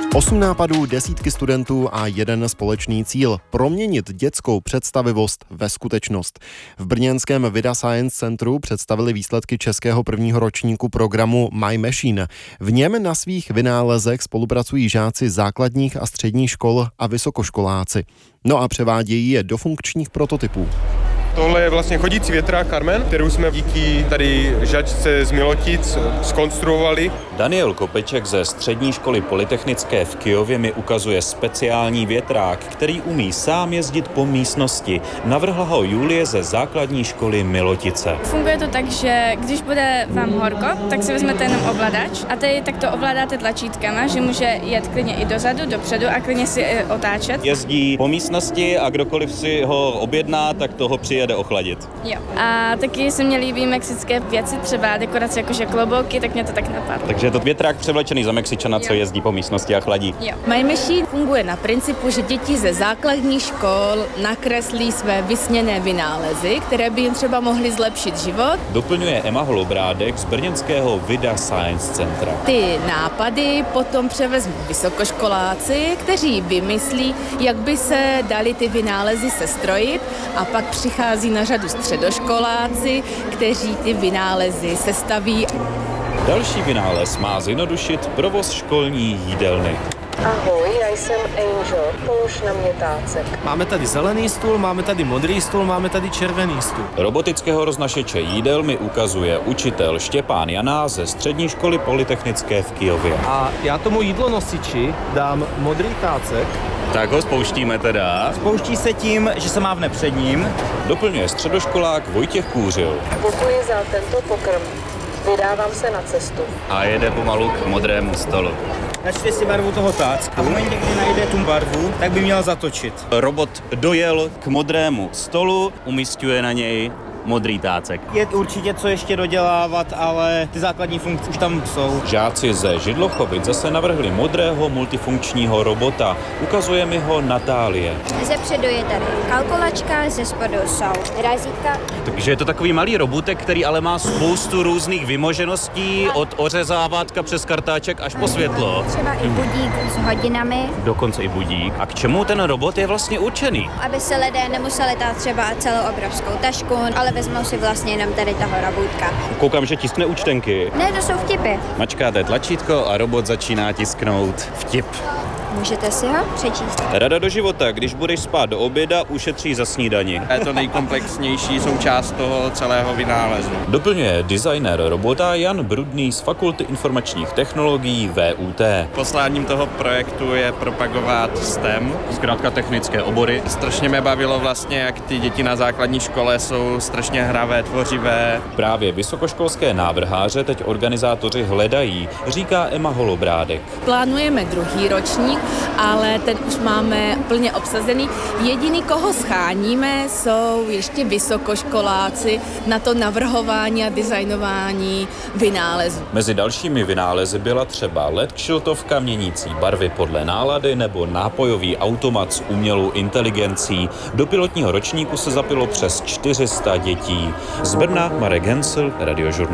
8 nápadů, desítky studentů a jeden společný cíl – proměnit dětskou představivost ve skutečnost. V brněnském Vida Science Centru představili výsledky českého prvního ročníku programu My Machine. V něm na svých vynálezech spolupracují žáci základních a středních škol a vysokoškoláci. No a převádějí je do funkčních prototypů. Tohle je vlastně chodící větrák Carmen, kterou jsme díky tady žačce z Milotic zkonstruovali. Daniel Kopeček ze střední školy polytechnické v Kyjově mi ukazuje speciální větrák, který umí sám jezdit po místnosti. Navrhla ho Julie ze základní školy Milotice. Funguje to tak, že když bude vám horko, tak si vezmete jenom ovladač a tady tak to ovládáte tlačítkama, že může jet klidně i dozadu, dopředu a klidně si otáčet. Jezdí po místnosti a kdokoliv si ho objedná, tak toho přijede ochladit. Jo. A taky se mně líbí mexické věci, třeba dekorace jakože klobouky, tak mě to tak napadlo. Takže je to větrák převlečený za Mexičana, co jezdí po místnosti a chladí. Jo. My Machine funguje na principu, že děti ze základních škol nakreslí své vysněné vynálezy, které by jim třeba mohly zlepšit život. Doplňuje Emma Holobrádek z brněnského Vida Science Centra. Ty nápady potom převezmou vysokoškoláci, kteří vymyslí, jak by se dali ty vynálezy sestrojit, a pak přichází na řadu středoškoláci, kteří ty vynálezy sestaví. Další vynález má zjednodušit provoz školní jídelny. Ahoj, já jsem Angel, polož na mě tácek. Máme tady zelený stůl, máme tady modrý stůl, máme tady červený stůl. Robotického roznašeče jídel mi ukazuje učitel Štěpán Janá ze střední školy polytechnické v Kyjově. A já tomu jídlonosiči dám modrý tácek. Tak ho spouštíme teda. Spouští se tím, že se mávne před ním. Doplňuje středoškolák Vojtěch Kůřil. Děkuji za tento pokrm. Vydávám se na cestu. A jede pomalu k modrému stolu. Načte si barvu toho tácku. A v momentě, kdy najde tu barvu, tak by měl zatočit. Robot dojel k modrému stolu, umísťuje na něj modrý tácek. Je určitě co ještě dodělávat, ale ty základní funkce už tam jsou. Žáci ze Židlochovic zase navrhli modrého multifunkčního robota. Ukazuje mi ho Natálie. Zepředu je tady kalkulačka, ze spodu jsou razítka. Takže je to takový malý robotek, který ale má spoustu různých vymožeností, od ořezávátka přes kartáček až po světlo. Třeba i budík s hodinami. Dokonce i budík. A k čemu ten robot je vlastně určený? Aby se lidé nemuseli dát třeba celou obrovskou tašku, ale vezmou si vlastně jenom tady toho robůtka. Koukám, že tiskne účtenky. Ne, to jsou vtipy. Mačkáte tlačítko a robot začíná tisknout vtip. Můžete si ho přečíst. Rada do života, když budeš spát do oběda, ušetří za snídani. Je to nejkomplexnější součást toho celého vynálezu. Doplňuje designer robota Jan Brudný z Fakulty informačních technologií VUT. Posláním toho projektu je propagovat STEM. Zkrátka technické obory. Strašně mě bavilo vlastně, jak ty děti na základní škole jsou strašně hravé, tvořivé. Právě vysokoškolské návrháře teď organizátoři hledají, říká Emma Holobrádek. Plánujeme druhý ročník, ale ten už máme plně obsazený. Jediný, koho scháníme, jsou ještě vysokoškoláci na to navrhování a designování vynálezů. Mezi dalšími vynálezy byla třeba LED kšiltovka měnící barvy podle nálady nebo nápojový automat s umělou inteligencí. Do pilotního ročníku se zapilo přes 400 dětí. Z Brna Marek Hensl, Radiožurnál.